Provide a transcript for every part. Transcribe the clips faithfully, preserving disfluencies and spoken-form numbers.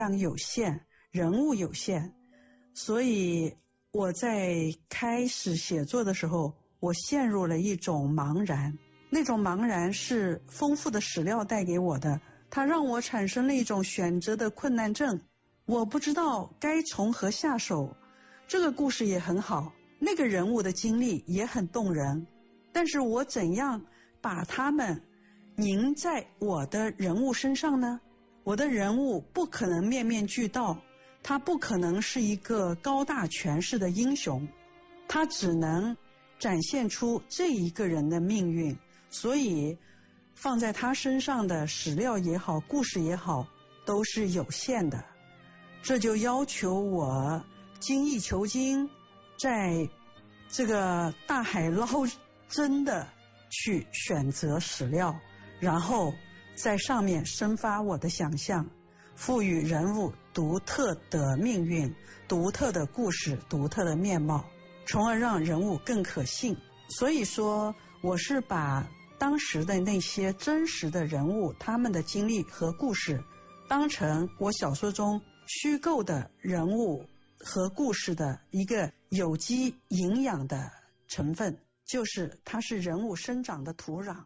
量有限，人物有限，所以我在开始写作的时候，我陷入了一种茫然。那种茫然是丰富的史料带给我的，它让我产生了一种选择的困难症，我不知道该从何下手。这个故事也很好，那个人物的经历也很动人，但是我怎样把他们凝在我的人物身上呢？我的人物不可能面面俱到，他不可能是一个高大全势的英雄，他只能展现出这一个人的命运，所以放在他身上的史料也好，故事也好，都是有限的。这就要求我精益求精，在这个大海捞针的去选择史料，然后在上面生发我的想象，赋予人物独特的命运、独特的故事、独特的面貌，从而让人物更可信。所以说，我是把当时的那些真实的人物，他们的经历和故事，当成我小说中虚构的人物和故事的一个有机营养的成分，就是它是人物生长的土壤。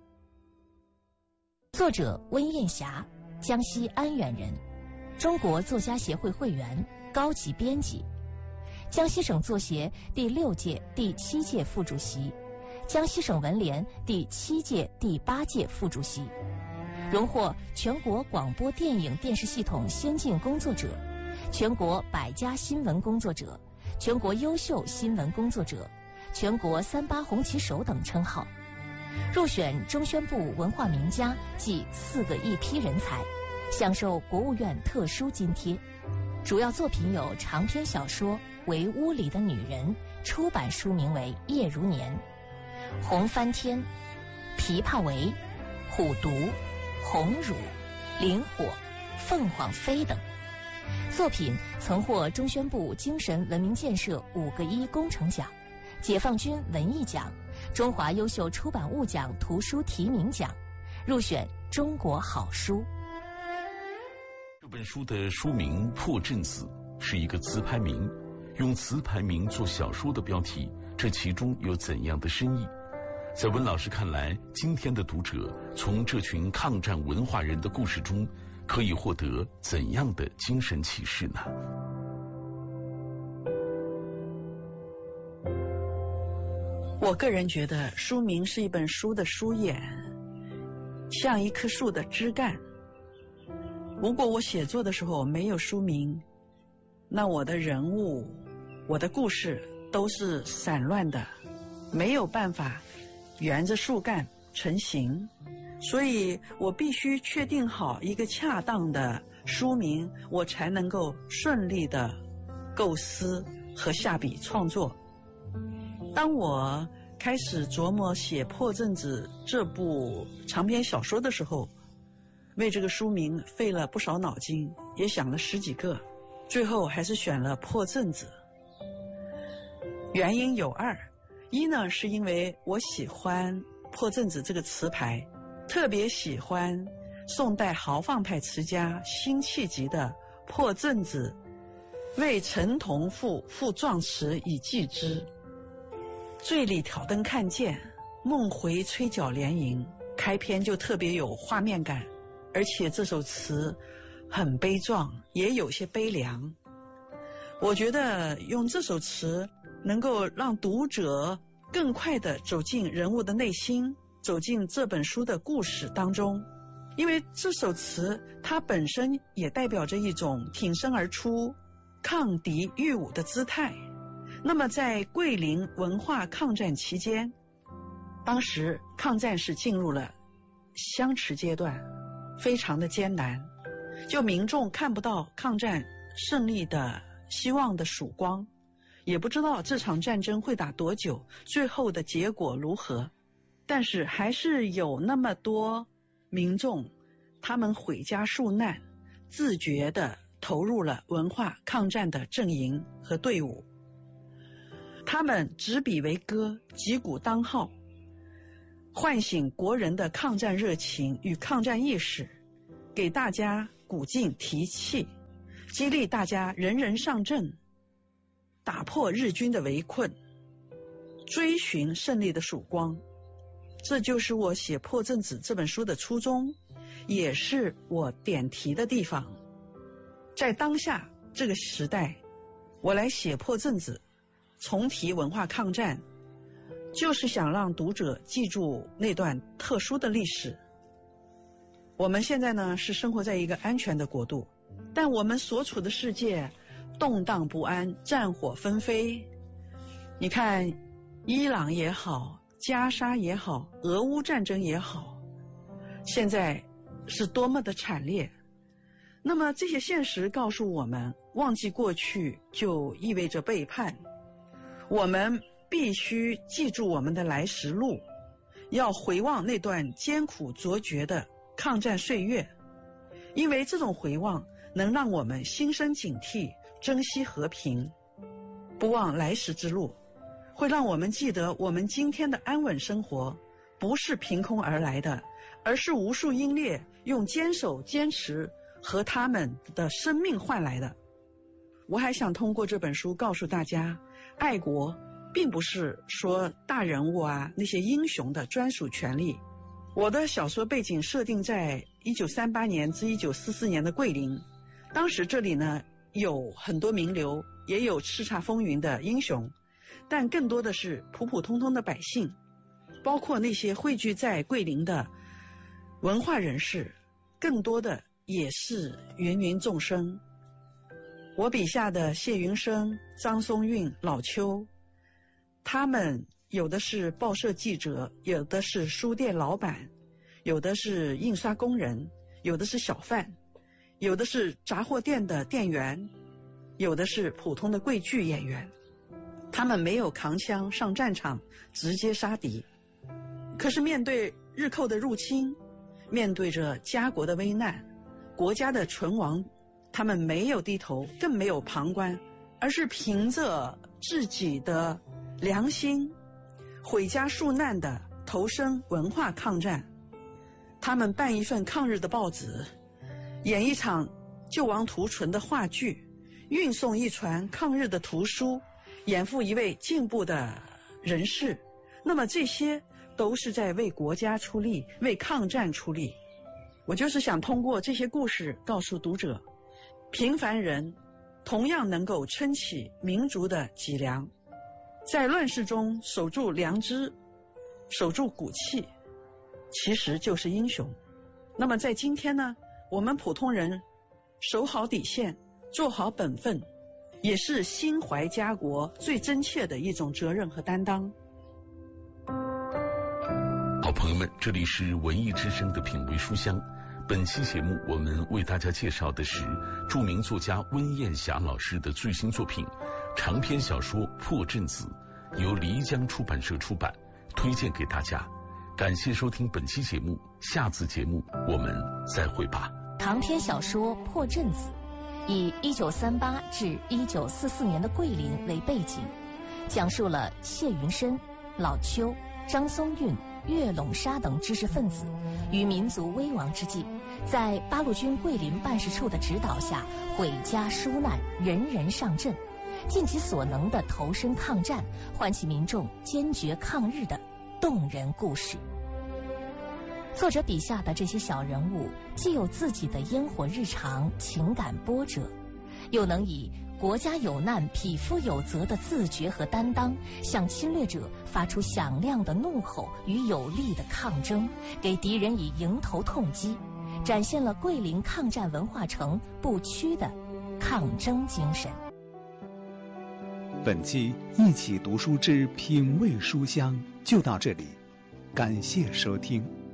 作者温燕霞，江西安远人，中国作家协会会员，高级编辑，江西省作协第六届、第七届副主席，江西省文联第七届、第八届副主席，荣获全国广播电影电视系统先进工作者、全国百家新闻工作者、全国优秀新闻工作者、全国三八红旗手等称号，入选中宣部文化名家暨四个一批人才，享受国务院特殊津贴。主要作品有长篇小说《为屋里的女人》，出版书名为《夜如年》，《红翻天》、《琵琶围》、《虎毒》、《红乳》、《灵火》、《凤凰飞》等。作品曾获中宣部精神文明建设五个一工程奖、解放军文艺奖、中华优秀出版物奖图书提名奖，入选中国好书。 这本书的书名《破阵子》是一个词牌名，用词牌名做小说的标题，这其中有怎样的深意？在温老师看来，今天的读者从这群抗战文化人的故事中可以获得怎样的精神启示呢？ 我个人觉得书名是一本书的书眼，像一棵树的枝干。如果我写作的时候没有书名，那我的人物、我的故事都是散乱的，没有办法沿着树干成型。所以我必须确定好一个恰当的书名，我才能够顺利的构思和下笔创作。当我开始琢磨写《破阵子》这部长篇小说的时候，为这个书名费了不少脑筋，也想了十几个，最后还是选了《破阵子》。原因有二，一呢是因为我喜欢破阵子这个词牌，特别喜欢宋代豪放派词家辛弃疾的破阵子，为陈同赋赋壮词以寄之，醉里挑灯看剑，梦回吹角连营，开篇就特别有画面感，而且这首词很悲壮，也有些悲凉。我觉得用这首词能够让读者更快地走进人物的内心，走进这本书的故事当中。因为这首词它本身也代表着一种挺身而出、抗敌御侮的姿态。那么在桂林文化抗战期间，当时抗战是进入了相持阶段，非常的艰难，就民众看不到抗战胜利的希望的曙光，也不知道这场战争会打多久，最后的结果如何。但是还是有那么多民众，他们毁家纾难，自觉地投入了文化抗战的阵营和队伍。他们执笔为歌，击鼓当号，唤醒国人的抗战热情与抗战意识，给大家鼓劲提气。 激励大家人人上阵，打破日军的围困，追寻胜利的曙光。这就是我写《破阵子》这本书的初衷，也是我点题的地方。在当下这个时代，我来写《破阵子》，重提文化抗战，就是想让读者记住那段特殊的历史。我们现在呢是生活在一个安全的国度，但我们所处的世界动荡不安，战火纷飞。你看伊朗也好，加沙也好，俄乌战争也好，现在是多么的惨烈。那么这些现实告诉我们，忘记过去就意味着背叛。我们必须记住我们的来时路，要回望那段艰苦卓绝的抗战岁月，因为这种回望能让我们心生警惕，珍惜和平。不忘来时之路，会让我们记得我们今天的安稳生活不是凭空而来的，而是无数英烈用坚守坚持和他们的生命换来的。我还想通过这本书告诉大家，爱国并不是说大人物啊那些英雄的专属权利。我的小说背景设定在一九三八年至一九四四年的桂林，当时这里呢有很多名流，也有叱咤风云的英雄，但更多的是普普通通的百姓，包括那些汇聚在桂林的文化人士，更多的也是芸芸众生。我笔下的谢云生、张松韵、老邱，他们有的是报社记者，有的是书店老板，有的是印刷工人，有的是小贩，有的是杂货店的店员，有的是普通的桂剧演员。他们没有扛枪上战场直接杀敌，可是面对日寇的入侵，面对着家国的危难，国家的存亡，他们没有低头，更没有旁观，而是凭着自己的良心毁家纾难的投身文化抗战。他们办一份抗日的报纸，演一场救亡图存的话剧，运送一传抗日的图书，演赴一位进步的人士。那么这些都是在为国家出力，为抗战出力。我就是想通过这些故事告诉读者，平凡人同样能够撑起民族的脊梁，在乱世中守住良知，守住骨气，其实就是英雄。那么在今天呢，我们普通人守好底线，做好本分，也是心怀家国最真切的一种责任和担当。 好朋友们，这里是文艺之声的品味书香。本期节目我们为大家介绍的是著名作家温燕霞老师的最新作品长篇小说《破阵子》，由漓江出版社出版，推荐给大家。感谢收听本期节目，下次节目我们再会吧。 长篇小说《破阵子》以一九三八至一九四四年的桂林为背景，讲述了谢云深、老邱、张松韵、岳陇沙等知识分子于民族危亡之际，在八路军桂林办事处的指导下，毁家纾难，人人上阵，尽其所能的投身抗战，唤起民众坚决抗日的动人故事。作者笔下的这些小人物，既有自己的烟火日常情感波折，又能以国家有难匹夫有责的自觉和担当，向侵略者发出响亮的怒吼与有力的抗争，给敌人以迎头痛击，展现了桂林抗战文化城不屈的抗争精神。 本期一起读书之品味书香就到这里，感谢收听。